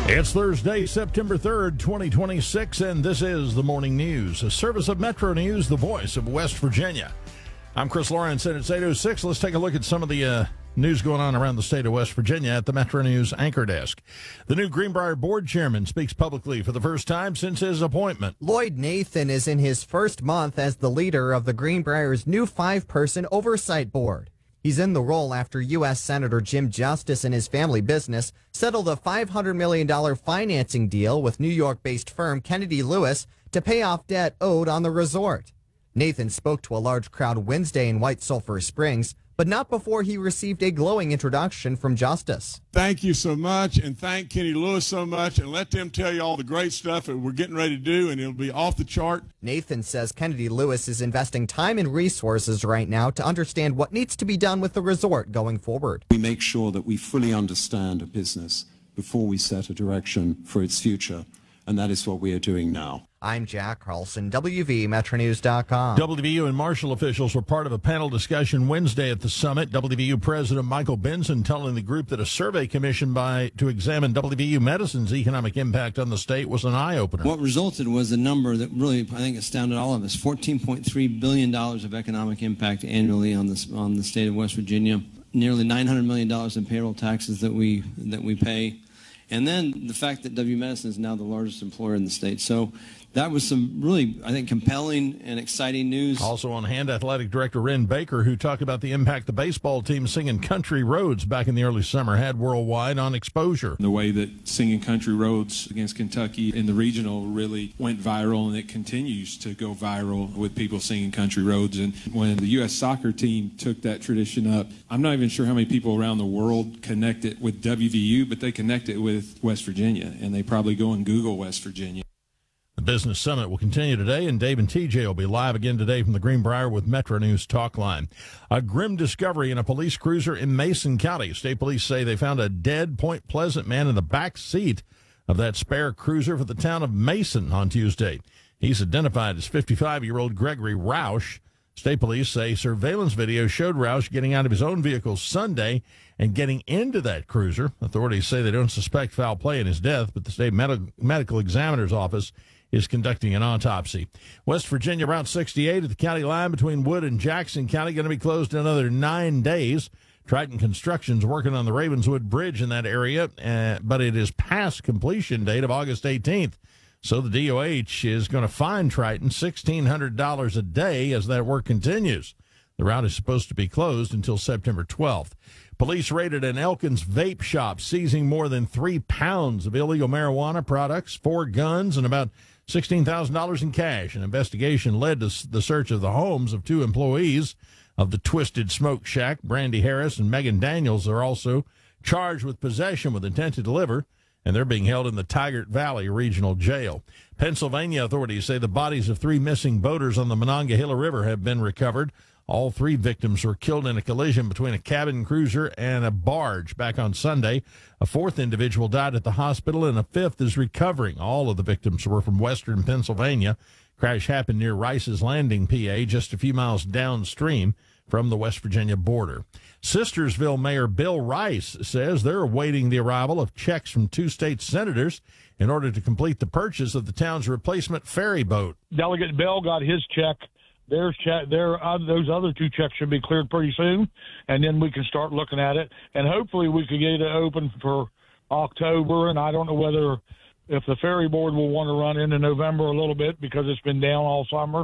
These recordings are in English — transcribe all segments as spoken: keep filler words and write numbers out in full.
It's Thursday, September third, twenty twenty-six, and this is the Morning News, a service of Metro News, the voice of West Virginia. I'm Chris Lawrence, and it's eight oh six. Let's take a look at some of the uh, news going on around the state of West Virginia at the Metro News anchor desk. The new Greenbrier board chairman speaks publicly for the first time since his appointment. Lloyd Nathan is in his first month as the leader of the Greenbrier's new five-person oversight board. He's in the role after U S Senator Jim Justice and his family business settled a five hundred million dollars financing deal with New York-based firm Kennedy Lewis to pay off debt owed on the resort. Nathan spoke to a large crowd Wednesday in White Sulphur Springs, but not before he received a glowing introduction from Justice. Thank you so much, and thank Kenny Lewis so much, and let them tell you all the great stuff that we're getting ready to do, and it'll be off the chart. Nathan says Kennedy Lewis is investing time and resources right now to understand what needs to be done with the resort going forward. We make sure that we fully understand a business before we set a direction for its future, and that is what we are doing now. I'm Jack Carlson, W V Metro News dot com. W V U and Marshall officials were part of a panel discussion Wednesday at the summit. W V U President Michael Benson telling the group that a survey commissioned by to examine W V U Medicine's economic impact on the state was an eye-opener. What resulted was a number that really, I think, astounded all of us: fourteen point three billion dollars of economic impact annually on the, on the state of West Virginia, nearly nine hundred million dollars in payroll taxes that we, that we pay, and then the fact that W V U Medicine is now the largest employer in the state. So that was some really, I think, compelling and exciting news. Also on hand, Athletic Director Ren Baker, who talked about the impact the baseball team singing Country Roads back in the early summer had worldwide on exposure. The way that singing Country Roads against Kentucky in the regional really went viral, and it continues to go viral with people singing Country Roads. And when the U S soccer team took that tradition up, I'm not even sure how many people around the world connect it with W V U, but they connect it with West Virginia, and they probably go and Google West Virginia. The Business Summit will continue today, and Dave and T J will be live again today from the Greenbrier with Metro News Talk Line. A grim discovery in a police cruiser in Mason County. State police say they found a dead Point Pleasant man in the back seat of that spare cruiser for the town of Mason on Tuesday. He's identified as fifty-five-year-old Gregory Roush. State police say surveillance video showed Roush getting out of his own vehicle Sunday and getting into that cruiser. Authorities say they don't suspect foul play in his death, but the state med- medical examiner's office is conducting an autopsy. West Virginia Route sixty-eight at the county line between Wood and Jackson County going to be closed another nine days. Triton Construction's working on the Ravenswood Bridge in that area, uh, but it is past completion date of August eighteenth. So the D O H is going to fine Triton sixteen hundred dollars a day as that work continues. The route is supposed to be closed until September twelfth. Police raided an Elkins vape shop, seizing more than three pounds of illegal marijuana products, four guns, and about sixteen thousand dollars in cash. An investigation led to the search of the homes of two employees of the Twisted Smoke Shack. Brandy Harris and Megan Daniels are also charged with possession with intent to deliver, and they're being held in the Tigert Valley Regional Jail. Pennsylvania authorities say the bodies of three missing boaters on the Monongahela River have been recovered. All three victims were killed in a collision between a cabin cruiser and a barge back on Sunday. A fourth individual died at the hospital, and a fifth is recovering. All of the victims were from western Pennsylvania. Crash happened near Rice's Landing, P A, just a few miles downstream from the West Virginia border. Sistersville Mayor Bill Rice says they're awaiting the arrival of checks from two state senators in order to complete the purchase of the town's replacement ferry boat. Delegate Bell got his check. Their check, their uh, those other two checks should be cleared pretty soon, and then we can start looking at it. And hopefully we could get it open for October. And I don't know whether if the ferry board will want to run into November a little bit because it's been down all summer.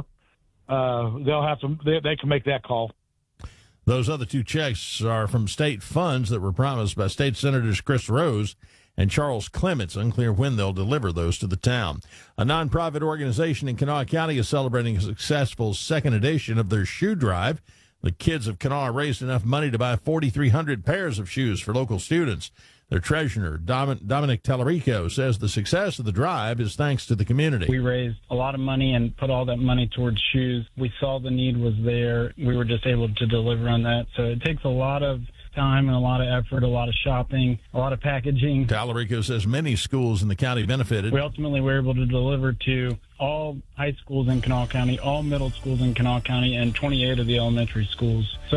Uh, they'll have to. They, they can make that call. Those other two checks are from state funds that were promised by State Senators Chris Rose and Charles Clements. Unclear when they'll deliver those to the town. A nonprofit organization in Kanawha County is celebrating a successful second edition of their shoe drive. The kids of Kanawha raised enough money to buy forty-three hundred pairs of shoes for local students. Their treasurer, Dominic Tallarico, says the success of the drive is thanks to the community. We raised a lot of money and put all that money towards shoes. We saw the need was there. We were just able to deliver on that. So it takes a lot of time and a lot of effort, a lot of shopping, a lot of packaging. Tallarico says many schools in the county benefited. We ultimately were able to deliver to all high schools in Kanawha County, all middle schools in Kanawha County, and twenty-eight of the elementary schools. So